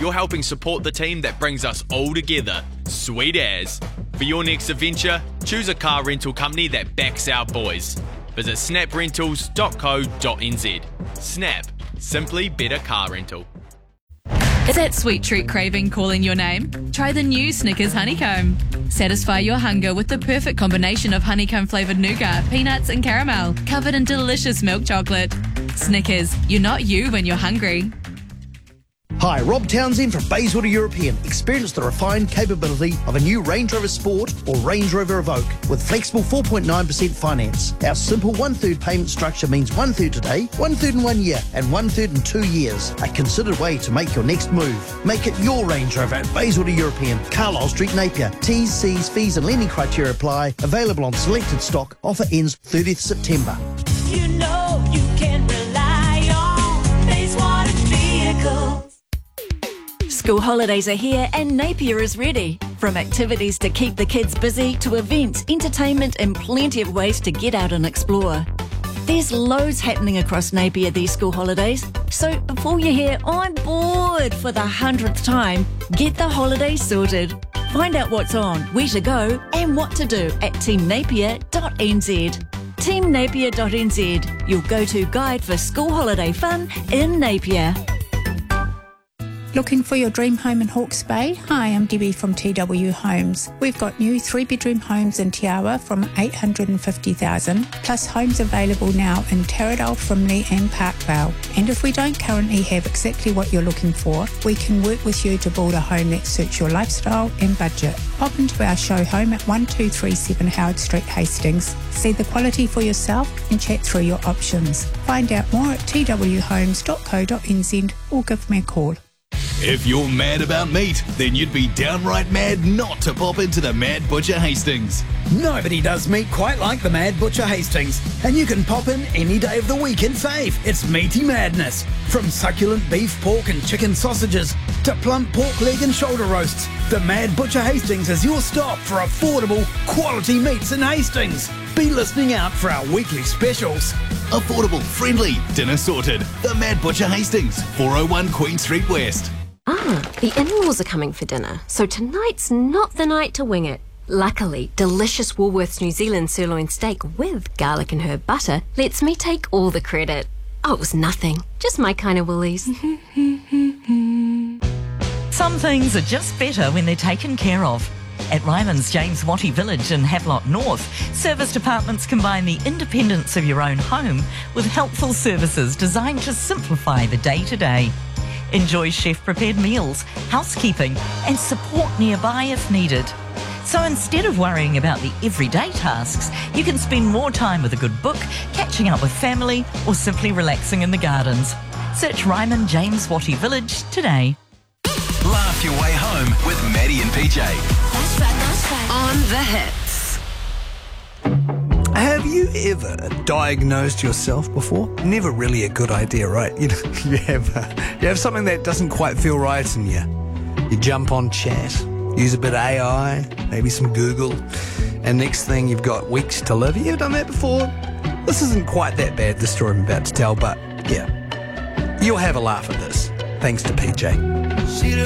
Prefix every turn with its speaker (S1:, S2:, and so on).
S1: you're helping support the team that brings us all together. Sweet as. For your next adventure, choose a car rental company that backs our boys. Visit snaprentals.co.nz. Snap. Simply better car rental.
S2: Is that sweet treat craving calling your name? Try the new Snickers Honeycomb. Satisfy your hunger with the perfect combination of honeycomb-flavoured nougat, peanuts and caramel, covered in delicious milk chocolate. Snickers, you're not you when you're hungry.
S3: Hi, Rob Townsend from Bayswater European. Experience the refined capability of a new Range Rover Sport or Range Rover Evoque with flexible 4.9% finance. Our simple one-third payment structure means one-third today, one-third in 1 year and one-third in 2 years. A considered way to make your next move. Make it your Range Rover at Bayswater European, Carlisle Street, Napier. T's, C's, fees and lending criteria apply. Available on selected stock. Offer ends 30th September.
S4: You know you can rely on Bayswater Vehicles.
S5: School holidays are here and Napier is ready. From activities to keep the kids busy to events, entertainment and plenty of ways to get out and explore. There's loads happening across Napier these school holidays. So before you hear, I'm bored for the 100th time, get the holidays sorted. Find out what's on, where to go and what to do at teamnapier.nz. Teamnapier.nz, your go-to guide for school holiday fun in Napier.
S6: Looking for your dream home in Hawke's Bay? Hi, I'm Debbie from TW Homes. We've got new 3-bedroom homes in Te Awa from $850,000, plus homes available now in Taradale, Frimley and Parkvale. And if we don't currently have exactly what you're looking for, we can work with you to build a home that suits your lifestyle and budget. Pop into our show home at 1237 Howard Street, Hastings. See the quality for yourself and chat through your options. Find out more at twhomes.co.nz or give me a call.
S7: If you're mad about meat, then you'd be downright mad not to pop into the Mad Butcher Hastings.
S8: Nobody does meat quite like the Mad Butcher Hastings, and you can pop in any day of the week and save. It's meaty madness. From succulent beef, pork and chicken sausages to plump pork leg and shoulder roasts, the Mad Butcher Hastings is your stop for affordable, quality meats in Hastings. Be listening out for our weekly specials.
S7: Affordable, friendly, dinner sorted. The Mad Butcher Hastings, 401 Queen Street West.
S9: The in-laws are coming for dinner, so tonight's not the night to wing it. Luckily, delicious Woolworths New Zealand sirloin steak with garlic and herb butter lets me take all the credit. Oh, it was nothing. Just my kind of Woolies.
S10: Some things are just better when they're taken care of. At Ryman's James Wattie Village in Havelock North, service departments combine the independence of your own home with helpful services designed to simplify the day-to-day. Enjoy chef-prepared meals, housekeeping and support nearby if needed. So instead of worrying about the everyday tasks, you can spend more time with a good book, catching up with family or simply relaxing in the gardens. Search Ryman James Wattie Village today.
S7: Laugh your way home with Maddie and PJ.
S4: That's right.
S9: On the hits.
S11: Have you ever diagnosed yourself before? Never really a good idea, right? You have something that doesn't quite feel right and you jump on chat, use a bit of AI, maybe some Google, and next thing you've got weeks to live. You ever done that before? This isn't quite that bad, the story I'm about to tell, but yeah, you'll have a laugh at this. Thanks to PJ.